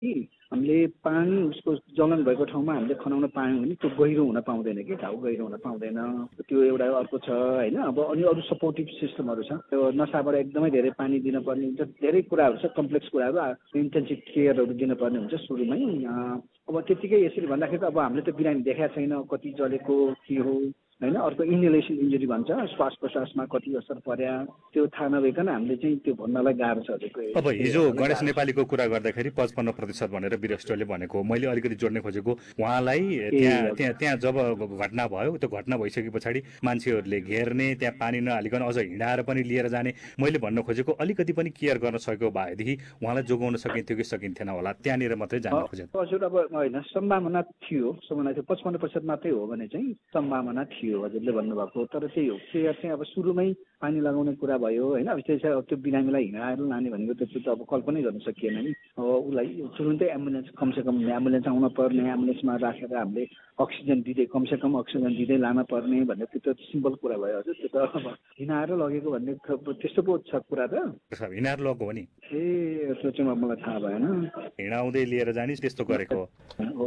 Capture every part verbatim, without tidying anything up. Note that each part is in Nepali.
कि हामीले पानी उसको जलन भएको ठाउँमा हामीले खनाउन पायौँ भने त्यो गहिरो हुन पाउँदैन कि घाउ गहिरो हुन पाउँदैन। त्यो एउटा अर्को छ होइन। अब अनि अरू सपोर्टिभ सिस्टमहरू छ। त्यो नसाबाट एकदमै धेरै पानी दिनुपर्ने हुन्छ, धेरै कुराहरू छ, कम्प्लेक्स कुराहरू, इन्टेन्सिभ केयरहरू दिनुपर्ने हुन्छ सुरुमै। अब त्यतिकै यसरी भन्दाखेरि अब हामीले त्यो बिरामी देखाएको छैन कति जलेको के हो होइन। अर्को इन्हेलेसन इन्जुरी भन्छ, श्वास प्रश्वासमा कति असर पर्या त्यो थाहा नभइकन हामीले चाहिँ त्यो भन्नलाई गाह्रो छ हजुरको। अब हिजो गणेश नेपालीको कुरा गर्दाखेरि पचपन्न प्रतिशत भनेर वीरेष्ट्रले भनेको, मैले अलिकति जोड्ने खोजेको उहाँलाई त्यहाँ त्यहाँ त्यहाँ जब घटना भयो, त्यो घटना भइसके पछाडि मान्छेहरूले घेर्ने, त्यहाँ पानी नहालिकन अझ हिँडाएर पनि लिएर जाने, मैले भन्न खोजेको अलिकति पनि केयर गर्न सकेको भएदेखि उहाँलाई जोगाउन सकिन्थ्यो कि सकिन्थेन होला, त्यहाँनिर मात्रै जान्न खोजेको। हजुर अब होइन, सम्भावना थियो, सम्भावना थियो, पचपन्न प्रतिशत मात्रै हो भने चाहिँ सम्भावना थियो हजुरले भन्नुभएको। तर त्यही हो, केयर चाहिँ अब सुरुमै पानी लगाउने कुरा भयो होइन। अब त्यसै अब त्यो बिरामीलाई हिँडाएर लाने भनेको त्यो त अब कल्पनै गर्न सकिएन नि। अब उसलाई तुरुन्तै एम्बुलेन्स, कमसेकम एम्बुलेन्स आउन पर्ने, एम्बुलेन्समा राखेर हामीले अक्सिजन दिँदै कमसेकम अक्सिजन दिँदै लान पर्ने भन्ने त्यो त सिम्पल कुरा भयो हजुर। त्यो त अब हिँडाएर लगेको भन्ने त्यस्तो पो छ कुरा त। हिँडाएर लगेको हो नि? ए त्यो चाहिँ मलाई थाहा भएन। हिँडाउँदै लिएर जाने त्यस्तो गरेको हो।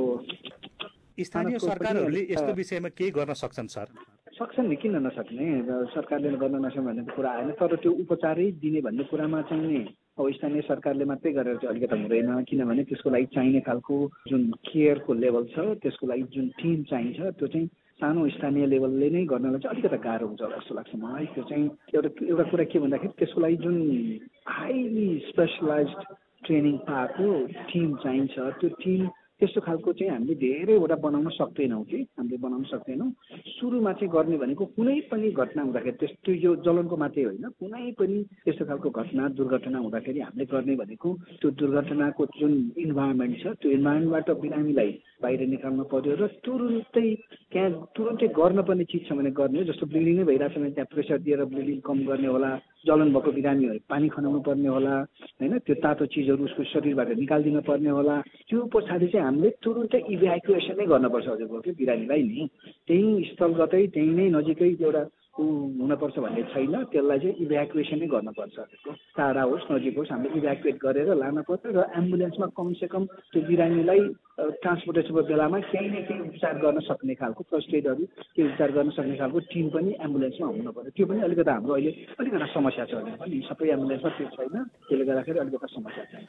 स्थानीय सरकारहरूले यस्तो विषयमा केही गर्न सक्छन् सर? सक्छन् नि, किन नसक्ने। सरकारले गर्न नसक्ने भन्ने कुरा आएन, तर त्यो उपचारै दिने भन्ने कुरामा चाहिँ नि अब स्थानीय सरकारले मात्रै गरेर चाहिँ अलिकति हुँदैन। किनभने त्यसको लागि चाहिने खालको जुन केयरको लेभल छ, त्यसको लागि जुन टिम चाहिन्छ, त्यो चाहिँ सानो स्थानीय लेभलले नै गर्नलाई चाहिँ अलिकति गाह्रो हुन्छ जस्तो लाग्छ मलाई। त्यो चाहिँ एउटा एउटा कुरा के भन्दाखेरि त्यसको लागि जुन हाइली स्पेसलाइज्ड ट्रेनिङ पाएको टिम चाहिन्छ। त्यो टिम त्यस्तो खालको चाहिँ हामीले धेरैवटा बनाउन सक्दैनौँ कि हामीले बनाउन सक्दैनौँ। सुरुमा चाहिँ गर्ने भनेको कुनै पनि घटना हुँदाखेरि, त्यस्तो यो जलनको मात्रै होइन, कुनै पनि त्यस्तो खालको घटना दुर्घटना हुँदाखेरि हामीले गर्ने भनेको त्यो दुर्घटनाको जुन इन्भाइरोमेन्ट छ, त्यो इन्भाइरोमेन्टबाट बिरामीलाई बाहिर निकाल्नु पर्यो र तुरुन्तै त्यहाँ तुरुन्तै गर्नुपर्ने चिज छ भने गर्ने। जस्तो ब्लिडिङै भइरहेको छ भने त्यहाँ प्रेसर दिएर ब्लिडिङ कम गर्ने होला, जलन भएको बिरामीहरू पानी खनाउनु पर्ने होला होइन, त्यो तातो चिजहरू उसको शरीरबाट निकालिदिनु पर्ने होला। त्यो पछाडि चाहिँ हामीले तुरुन्तै इभ्याकुएसन नै गर्नुपर्छ हजुरको कि बिरामीलाई नि। त्यही स्थलगतै त्यही नै नजिकै एउटा हुनपर्छ भन्ने छैन, त्यसलाई चाहिँ इभ्याकुएसन नै गर्नुपर्छ हजुरको। टाढा होस् नजिक होस् हामीले इभ्याकुएट गरेर लान पर्छ र एम्बुलेन्समा कमसेकम त्यो बिरामीलाई ट्रान्सपोर्टेसनको बेलामा केही न केही उपचार गर्न सक्ने खालको फर्स्ट एडहरू केही उपचार गर्न सक्ने खालको टिम पनि एम्बुलेन्समा हुनु पर्यो। त्यो पनि अलिकति हाम्रो अहिले अलिकति समस्या छ भने पनि सबै एम्बुलेन्समा त्यो छैन, त्यसले गर्दाखेरि अलिकति समस्या छ।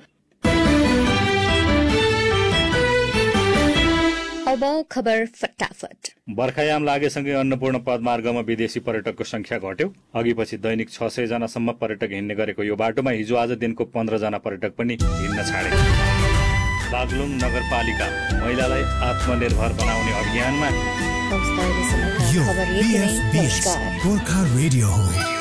अब खबर फटाफट। बर्खायाम लागेसँगै अन्नपूर्ण पदमार्गमा विदेशी पर्यटकको संख्या घट्यो। अघिपछि दैनिक छ सय जनासम्म पर्यटक हिँड्ने गरेको यो बाटोमा हिजो आज दिनको पन्ध्र जना पर्यटक पनि हिँड्न छाडे। बागलुङ नगरपालिका महिलालाई आत्मनिर्भर बनाउने अभियानमा खबर